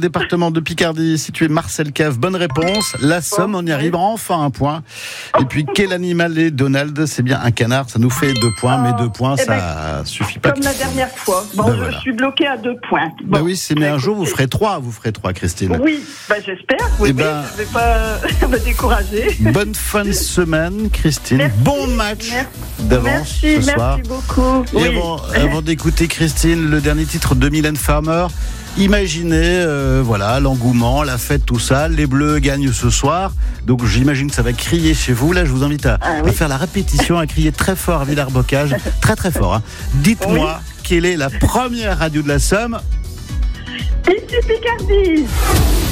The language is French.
département de Picardie, situé Marcel Cave. Bonne réponse. La Somme, on y arrive enfin à un point. Et puis, quel animal est Donald? C'est bien un canard, ça nous fait 2 points, mais 2 points, ça suffit pas. Comme la dernière fois. Bon, Ben je voilà. suis bloquée à 2 points. Bah oui, mais un jour, vous ferez 3, Christine. Oui, j'espère. Oui, Eh ben, je ne vais pas me décourager. Bonne fin de semaine, Christine. Merci. Bon match d'avance ce soir. Merci beaucoup. Et avant d'écouter Christine, le dernier titre de Mylène Farmer, imaginez, l'engouement, la fête, tout ça. Les Bleus gagnent ce soir, donc j'imagine que ça va crier chez vous. Là, je vous invite à faire la répétition, à crier très fort à Villers-Bocage, très très fort. Dites-moi quelle est la première radio de la Somme. Ici Picardie.